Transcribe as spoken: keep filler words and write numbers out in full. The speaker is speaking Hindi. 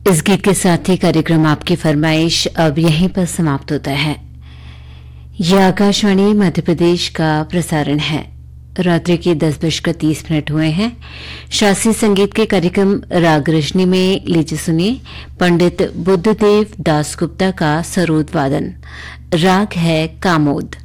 इस गीत के साथ ही कार्यक्रम आपकी फरमाइश अब यहीं पर समाप्त होता है। यह आकाशवाणी मध्य प्रदेश का प्रसारण है। रात्रि के दस बजकर तीस मिनट हुए हैं। शास्त्रीय संगीत के कार्यक्रम राग रजनी में लीजिए सुनिए पंडित बुद्धदेव दासगुप्ता का सरोद वादन। राग है कामोद।